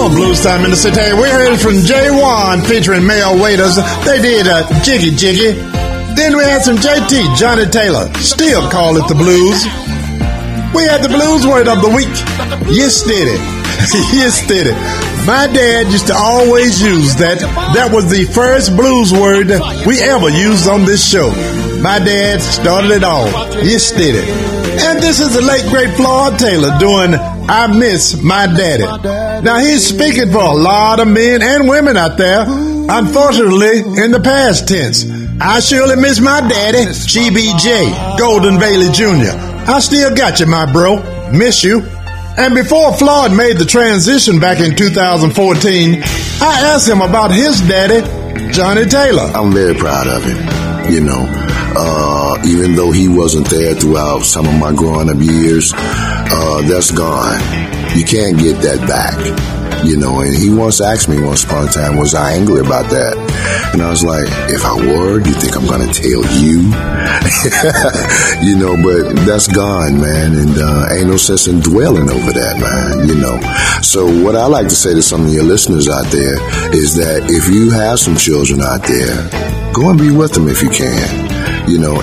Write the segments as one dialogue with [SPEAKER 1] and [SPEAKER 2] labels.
[SPEAKER 1] on Blues Time in the City. We heard from J1 featuring Mel Waiters. They did Jiggy Jiggy. Then we had some JT, Johnny Taylor. Still call it the blues. We had the blues word of the week. You steady. You steady. My dad used to always use that. That was the first blues word we ever used on this show. My dad started it all. You steady. And this is the late great Floyd Taylor doing I Miss My Daddy. Now he's speaking for a lot of men and women out there. Unfortunately, in the past tense. I surely miss my daddy, GBJ, Golden Bailey Jr. I still got you, my bro. Miss you. And before Floyd made the transition back in 2014, I asked him about his daddy, Johnny Taylor.
[SPEAKER 2] I'm very proud of him, you know. Even though he wasn't there throughout some of my growing up years, that's gone. You can't get that back, you know. And he once asked me once upon a time, was I angry about that? And I was like, if I were, you think I'm going to tell you? You know, but that's gone, man. And ain't no sense in dwelling over that, man, you know. So what I like to say to some of your listeners out there is that if you have some children out there, go and be with them if you can. You know,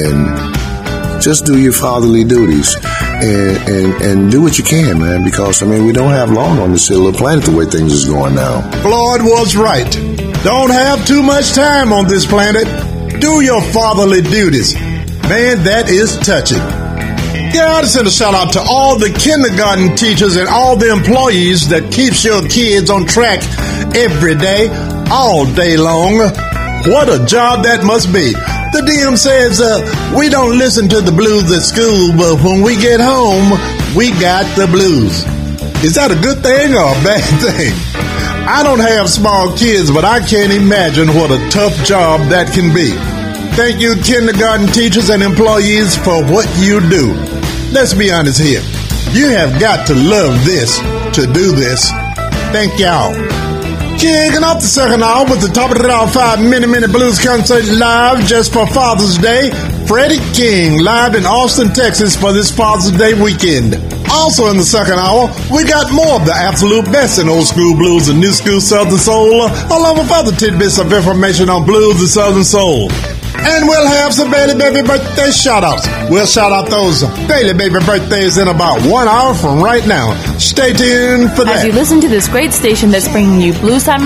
[SPEAKER 2] and just do your fatherly duties and do what you can, man, because, I mean, we don't have long on this little planet the way things is going now.
[SPEAKER 1] Floyd was right. Don't have too much time on this planet. Do your fatherly duties. Man, that is touching. Yeah, I just send a shout out to all the kindergarten teachers and all the employees that keeps your kids on track every day, all day long. What a job that must be. The DM says, we don't listen to the blues at school, but when we get home, we got the blues. Is that a good thing or a bad thing? I don't have small kids, but I can't imagine what a tough job that can be. Thank you, kindergarten teachers and employees, for what you do. Let's be honest here. You have got to love this to do this. Thank y'all. Kicking off the second hour with the top of the hour 5-minute blues concert live just for Father's Day. Freddie King live in Austin, Texas for this Father's Day weekend. Also in the second hour, we got more of the absolute best in old school blues and new school Southern soul, along with other tidbits of information on blues and Southern soul. And we'll have some Bailey Baby birthday shout-outs. We'll shout out those Bailey Baby birthdays in about 1 hour from right now. Stay tuned for that.
[SPEAKER 3] As you listen to this great station that's bringing you Blues Time